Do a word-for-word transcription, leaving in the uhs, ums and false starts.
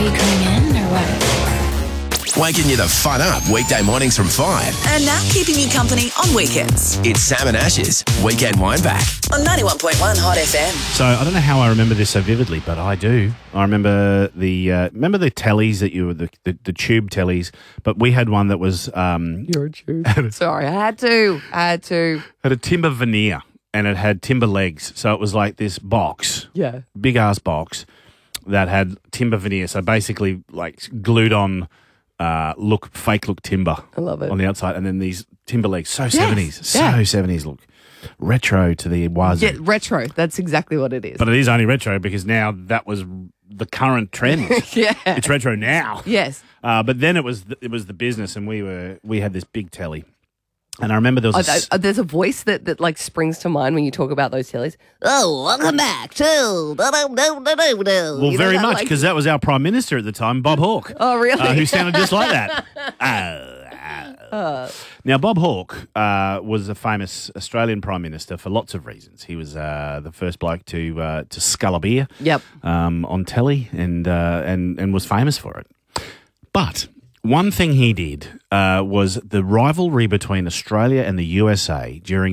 you coming in or what? Waking you the fun up weekday mornings from five. And now keeping you company on weekends. It's Sam and Ash's Weekend Wineback On ninety-one point one Hot F M. So I don't know how I remember this so vividly, but I do. I remember the uh, remember the tellies that you were the, the the tube tellies, but we had one that was um, You're a tube. Sorry, I had to. I had to. had a timber veneer and it had timber legs, so it was like this box, Yeah. big ass box that had timber veneer. So basically, like glued on. Uh, look, fake look timber. I love it. On the outside, and then these timber legs, so seventies, so yeah. seventies look, retro to the wazoo. Yeah, retro. That's exactly what it is. But it is only retro because now that was the current trend. yeah. It's retro now. Yes. Uh, but then it was the, it was the business, and we were we had this big telly, and I remember there was Oh, a s- uh, there's a voice that, that like springs to mind when you talk about those tellies. Oh, welcome back to no, no, no, no, no, no. well, You know very that, much like- because that was our prime minister at the time, Bob Hawke. Oh, really? Uh, who sounded just like that. Uh, uh. Now, Bob Hawke uh, was a famous Australian prime minister for lots of reasons. He was uh, the first bloke to uh, to scull a beer Yep. um, on telly, and uh, and and was famous for it. But one thing he did uh, was the rivalry between Australia and the U S A during